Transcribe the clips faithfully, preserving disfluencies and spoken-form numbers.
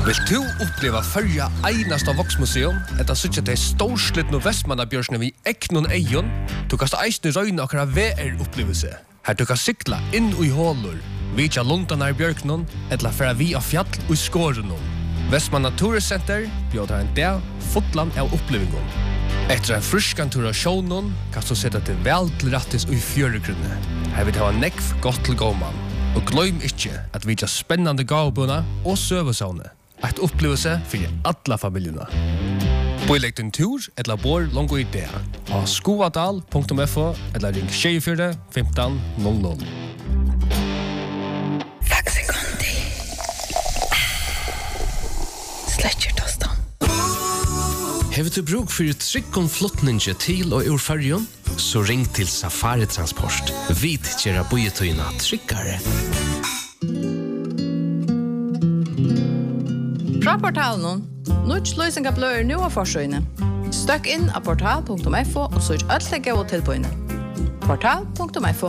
Vill du uppleva förja einasta voksmuseum, etta suttja til storslitnu Vestmannabjørsne vi eknon eion, du kast eisne røyna okra V R-upplevelse. Her du kan sykla inn i hålur, vitja lundanar bjørknon, etla færa vi av fjall og skårenon. Vestmanna Turiscenter bjóðar en dag fotland av upplevingon. Etter en fruskan tur av sjånon kan du sette til vel til rattis og fjøregrunne. Her vil det ha nekv godt til gåman. Og gløym ikkje at vi har spennande gavbuna og søvesavne. Et opplevelse for alla familjena. Boilegg din tur eller bor longo i det. Ha skoadal punktum f o eller ring tjugofyra femton noll noll. Faxikondi. Sletcher tostan. Hever du bruk for tryggom flottninge til og ur färjon? Så ring til Safari Transport. Vi tjera bojetøyna tryggare. Fra portalen, Nuts løysinga blør nu av forsøyne. Støkk inn av portal punktum f o og søk alle gode tilbøyne. portal punktum f o.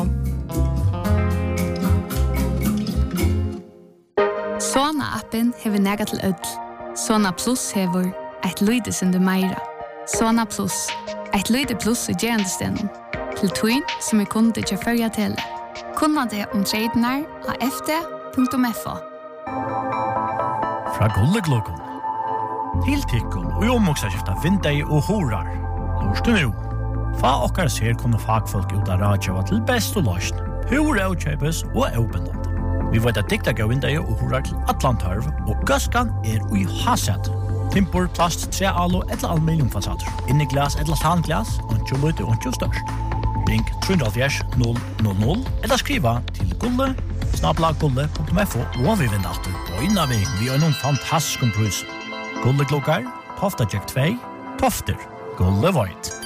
Sona-appen hever nega til ødel. Sona Plus hever eit lydesende meira. Sona Plus, eit lyde plus i gerandestenen. Til tøyn som er kunde til førja tele. Kunna det om tradenar av f d punktum f o. Fra Gulleglokon. Til tikkun og omoksaskifta vindei og horar. Lorstu nu. Fa okkar ser kunne fagfolk ut av radjava til best og løsn. Hur avkjøpes og avbindande. Vi vet at dikta gav vindei og horar til Atlantarv, og gaskan er ui hasset. Timpor, plast, tre alo eller aluminiumfasader. Inni glas eller tanglas, ontjo løyte ontjo størst. Ring tre null null null eller skriva til gulle snabla gulle punktum f o og vi vinner alltid på innan vi vi har noen fantastisk pris. Gulle klokkar, Tofta Jack två, Tofter, Gulle Void.